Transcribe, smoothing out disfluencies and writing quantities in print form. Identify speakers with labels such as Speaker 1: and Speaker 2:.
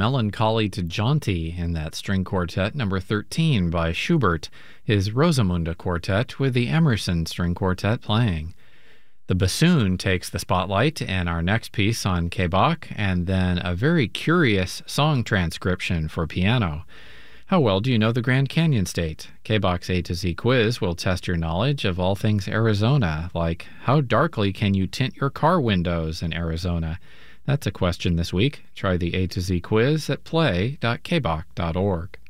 Speaker 1: Melancholy to Jaunty in that string quartet number 13 by Schubert, his Rosamunde quartet with the Emerson String Quartet playing. The bassoon takes the spotlight in our next piece on K-Bach, and then a very curious song transcription for piano. How well do you know the Grand Canyon State? K-Bach's A to Z quiz will test your knowledge of all things Arizona, like how darkly can you tint your car windows in Arizona? That's a question this week. Try the A to Z quiz at play.kbach.org.